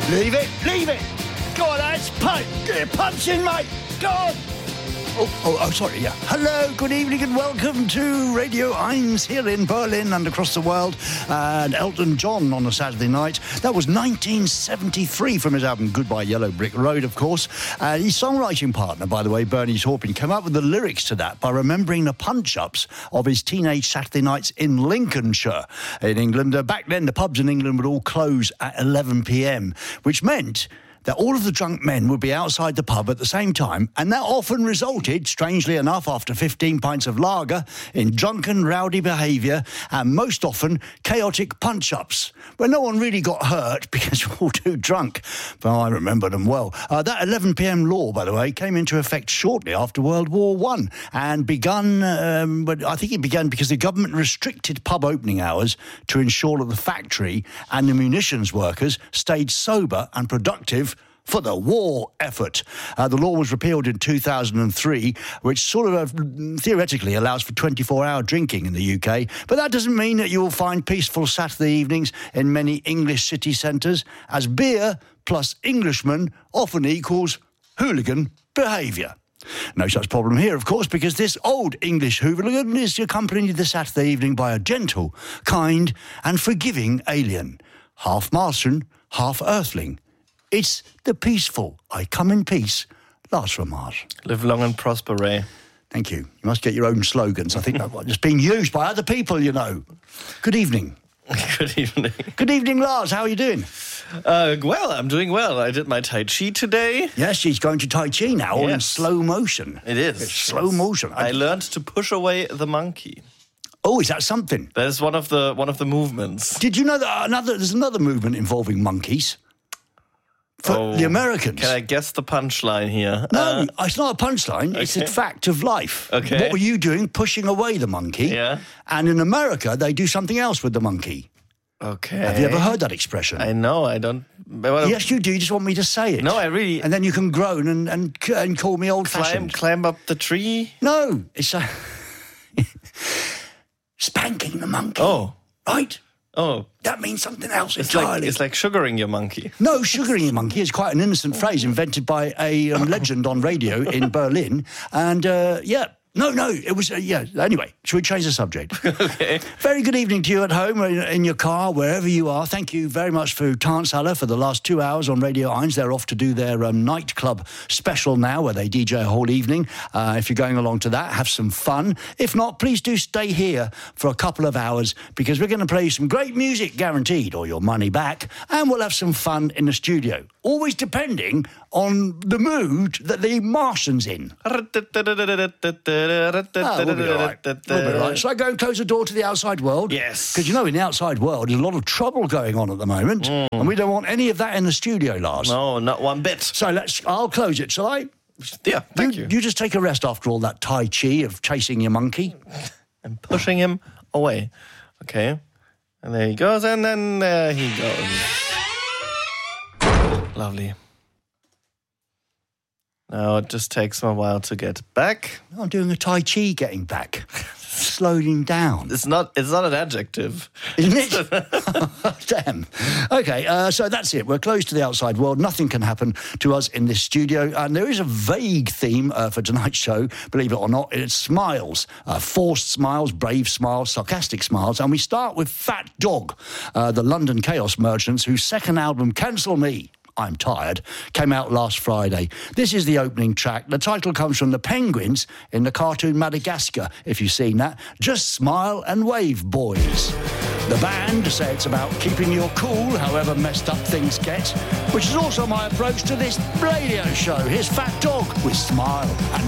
Leave it, leave it. Go on, lads, punch in, mate. Go on. Oh, sorry, yeah. Hello, good evening and welcome to Radio 1 here in Berlin and across the world. And Elton John on a Saturday night. That was 1973 from his album Goodbye Yellow Brick Road, of course. His songwriting partner, by the way, Bernie Taupin, came up with the lyrics to that by remembering the punch-ups of his teenage Saturday nights in Lincolnshire in England. Back then, the pubs in England would all close at 11 p.m, which meant that all of the drunk men would be outside the pub at the same time, and that often resulted, strangely enough, after 15 pints of lager, in drunken, rowdy behaviour, and most often, chaotic punch-ups, where no one really got hurt because we're all too drunk. But I remember them well. That 11 p.m. law, by the way, came into effect shortly after World War I, and but I think it began because the government restricted pub opening hours to ensure that the factory and the munitions workers stayed sober and productive for the war effort. The law was repealed in 2003, which sort of theoretically allows for 24-hour drinking in the UK. But that doesn't mean that you will find peaceful Saturday evenings in many English city centres, as beer plus Englishman often equals hooligan behaviour. No such problem here, of course, because this old English hooligan is accompanied this Saturday evening by a gentle, kind and forgiving alien. Half Martian, half Earthling. It's the peaceful, I come in peace, Lars from Mars. Live long and prosper, Ray. Thank you. You must get your own slogans. I think that's being used by other people, you know. Good evening. Good evening. Good evening, Lars. How are you doing? Well, I'm doing well. I did my Tai Chi today. Yes, she's going to Tai Chi now, all in slow motion. It is. It's slow motion. I learned to push away the monkey. Oh, is that something? That is one of the movements. Did you know that there's another movement involving monkeys? For the Americans. Can I guess the punchline here? No, it's not a punchline. Okay. It's a fact of life. Okay. What were you doing? Pushing away the monkey. Yeah. And in America, they do something else with the monkey. Okay. Have you ever heard that expression? I know. I don't. Yes, you do. You just want me to say it. No, I really. And then you can groan and call me old-fashioned. Climb up the tree? No, it's spanking the monkey. Oh. Right? Oh. That means something else entirely. It's like sugaring your monkey. No, sugaring your monkey is quite an innocent phrase invented by a legend on radio in Berlin. And, No, it was, Anyway, should we change the subject? Okay. Very good evening to you at home, in your car, wherever you are. Thank you very much for Tanzhalle for the last 2 hours on Radio 1. They're off to do their nightclub special now, where they DJ a whole evening. If you're going along to that, have some fun. If not, please do stay here for a couple of hours, because we're going to play you some great music, guaranteed, or your money back, and we'll have some fun in the studio. Always depending on the mood that the Martian's in. We'll be all right. Shall I go and close the door to the outside world? Yes. Because, in the outside world, there's a lot of trouble going on at the moment, and we don't want any of that in the studio, Lars. No, not one bit. So I'll close it, shall I? Yeah, thank you. You just take a rest after all that Tai Chi of chasing your monkey. And pushing him away. Okay. And there he goes, and then there he goes. Lovely. Now it just takes me a while to get back. I'm doing a Tai Chi getting back. Slowing down. It's not an adjective. Isn't it? Damn. Okay, so that's it. We're closed to the outside world. Nothing can happen to us in this studio. And there is a vague theme for tonight's show, believe it or not. It's smiles. Forced smiles, brave smiles, sarcastic smiles. And we start with Fat Dog, the London Chaos Merchants, whose second album, Cancel Me, I'm Tired, came out last Friday. This is the opening track. The title comes from the penguins in the cartoon Madagascar, if you've seen that. Just smile and wave, boys. The band say it's about keeping your cool, however messed up things get, which is also my approach to this radio show. Here's Fat Dog with Smile and